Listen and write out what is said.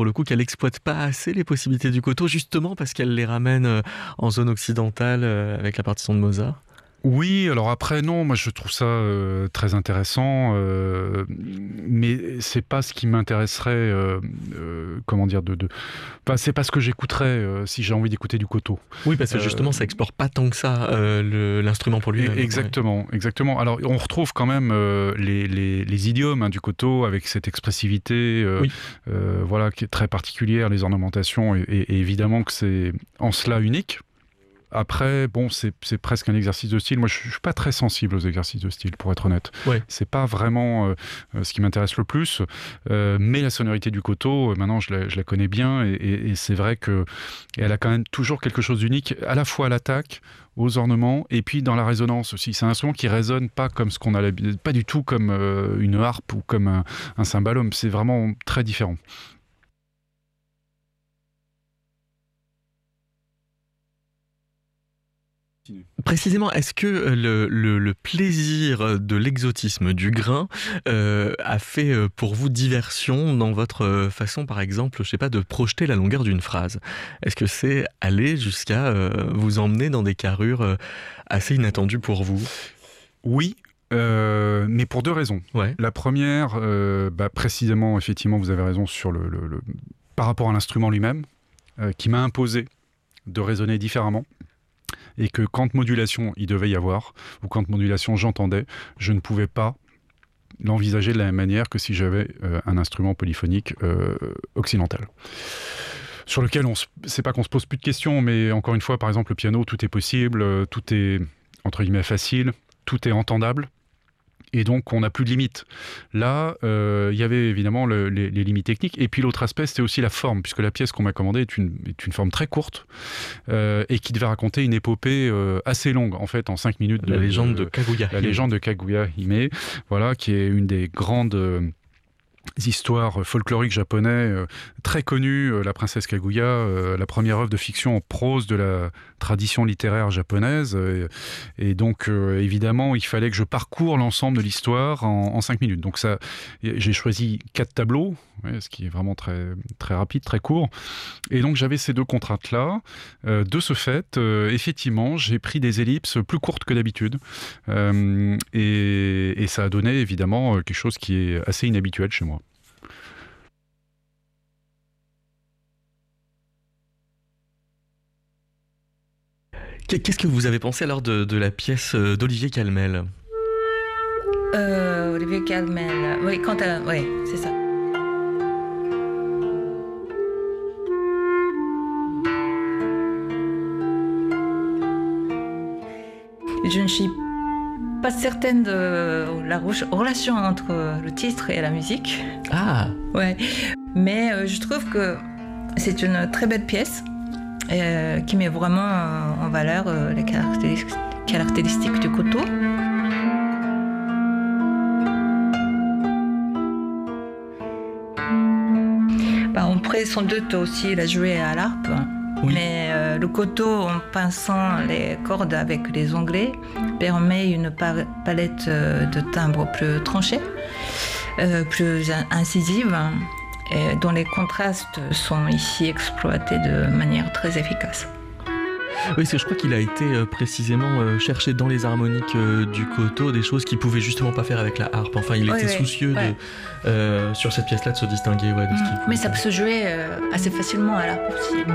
pour le coup, qu'elle exploite pas assez les possibilités du koto, justement parce qu'elle les ramène en zone occidentale avec la partition de Mozart? Oui, alors après, non, moi je trouve ça très intéressant, mais c'est pas ce qui m'intéresserait, comment dire, enfin, c'est pas ce que j'écouterais si j'ai envie d'écouter du koto. Oui, parce que justement, ça explore pas tant que ça l'instrument pour lui-même. Exactement, ouais. Exactement. Alors, on retrouve quand même les idiomes du koto avec cette expressivité, Oui. voilà, qui est très particulière, les ornementations, et évidemment que c'est en cela unique. Après, bon, c'est presque un exercice de style. Moi, je suis pas très sensible aux exercices de style, pour être honnête. Ouais. C'est pas vraiment ce qui m'intéresse le plus. Mais la sonorité du koto, maintenant, je la connais bien, et c'est vrai que elle a quand même toujours quelque chose d'unique, à la fois à l'attaque, aux ornements, et puis dans la résonance aussi. C'est un instrument qui résonne pas comme ce qu'on a l'habitude, pas du tout comme une harpe ou comme un cymbalum. C'est vraiment très différent. Précisément, est-ce que le plaisir de l'exotisme du grain a fait pour vous diversion dans votre façon, par exemple, je sais pas, de projeter la longueur d'une phrase? Est-ce que c'est aller jusqu'à vous emmener dans des carrures assez inattendues pour vous? Oui, mais pour deux raisons. Ouais. La première, précisément, effectivement, vous avez raison sur par rapport à l'instrument lui-même, qui m'a imposé de raisonner différemment. Et que quand modulation il devait y avoir, ou quand modulation j'entendais, je ne pouvais pas l'envisager de la même manière que si j'avais un instrument polyphonique occidental. Sur lequel c'est pas qu'on se pose plus de questions, mais encore une fois, par exemple, le piano, tout est possible, tout est, entre guillemets, facile, tout est entendable. Et donc, on n'a plus de limites. Là, il y avait évidemment les limites techniques. Et puis, l'autre aspect, c'était aussi la forme, puisque la pièce qu'on m'a commandée est une forme très courte et qui devait raconter une épopée assez longue, en fait, en 5 minutes. La légende de Kaguya. La légende de Kaguya Hime, voilà, qui est une des grandes histoires folkloriques japonais très connues, la princesse Kaguya, la première œuvre de fiction en prose de la tradition littéraire japonaise, et donc évidemment il fallait que je parcours l'ensemble de l'histoire en 5 minutes. Donc ça, j'ai choisi 4 tableaux, ce qui est vraiment très, très rapide, très court, et donc j'avais ces deux contraintes-là. De ce fait, effectivement, j'ai pris des ellipses plus courtes que d'habitude, et ça a donné évidemment quelque chose qui est assez inhabituel chez moi. Qu'est-ce que vous avez pensé alors de la pièce d'Olivier Calmel? Olivier Calmel, oui, oui, c'est ça. Je ne suis pas certaine de la relation entre le titre et la musique. Ah. Ouais, mais je trouve que c'est une très belle pièce qui met vraiment en valeur les caractéristiques du koto. On pourrait sans doute aussi la jouer à l'harpe, oui. Mais le koto, en pinçant les cordes avec les onglets, permet une palette de timbres plus tranchée, plus incisive, et dont les contrastes sont ici exploités de manière très efficace. Oui, je crois qu'il a été précisément cherché dans les harmoniques du koto des choses qu'il pouvait justement pas faire avec la harpe. Enfin, il était soucieux sur cette pièce-là de se distinguer de ce qu'il pouvait. Mais ça peut se jouer assez facilement à l'harpe aussi.